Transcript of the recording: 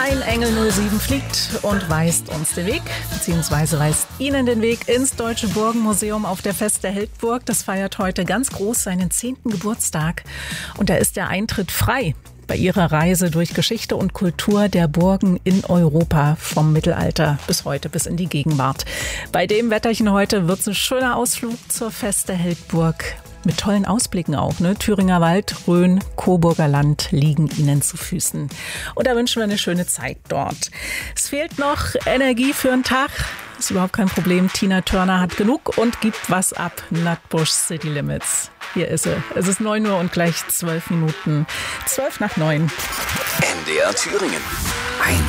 Ein Engel 07 fliegt und weist uns den Weg, beziehungsweise weist Ihnen den Weg ins Deutsche Burgenmuseum auf der Fest der Heldburg. Das feiert heute ganz groß seinen 10. Geburtstag und da ist der Eintritt frei bei Ihrer Reise durch Geschichte und Kultur der Burgen in Europa vom Mittelalter bis heute, bis in die Gegenwart. Bei dem Wetterchen heute wird es ein schöner Ausflug zur Fest der Heldburg. Mit tollen Ausblicken auch, ne? Thüringer Wald, Rhön, Coburger Land liegen Ihnen zu Füßen. Und da wünschen wir eine schöne Zeit dort. Es fehlt noch Energie für einen Tag. Ist überhaupt kein Problem. Tina Turner hat genug und gibt was ab. Nutbush City Limits. Hier ist sie. Es ist 9 Uhr und gleich 12 Minuten. 12 nach 9. NDR Thüringen. 1